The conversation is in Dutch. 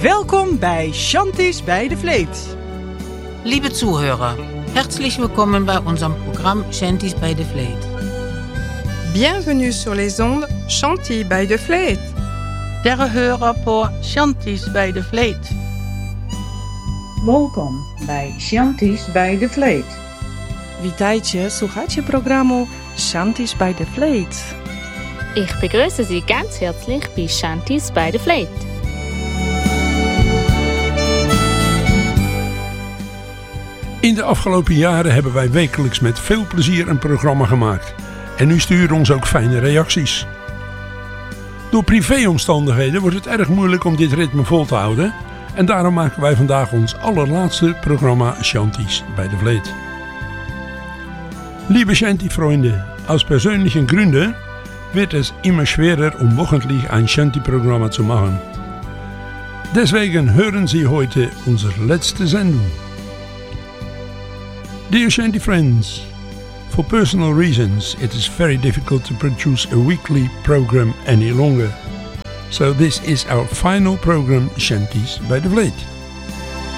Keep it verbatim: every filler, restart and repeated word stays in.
Welkom bij Shanties bij de Vleet. Liebe Zuhörer, herzlich willkommen bei unserem Programm Shanties bei de Vleet. Bienvenue sur les ondes Shanties bij de Vleet. Dere hörer på Shanties bij de Vleet. Welkom bij Shanties bij de Vleet. Witajcie, słuchajcie programu Shanties bei de Vleet. Ich begrüße Sie ganz herzlich bei Shanties bei de Vleet. In de afgelopen jaren hebben wij wekelijks met veel plezier een programma gemaakt. En u stuurt ons ook fijne reacties. Door privéomstandigheden wordt het erg moeilijk om dit ritme vol te houden. En daarom maken wij vandaag ons allerlaatste programma Shanties bij de Vleet. Liebe Shanty-Freunde, aus persönlichen Gründen wird es immer schwerer, um wöchentlich ein Shanty-Programma zu machen. Deswegen hören Sie heute unsere letzte Sendung. Dear Shanty friends, for personal reasons it is very difficult to produce a weekly program any longer. So this is our final program, Shanties by the Vleet.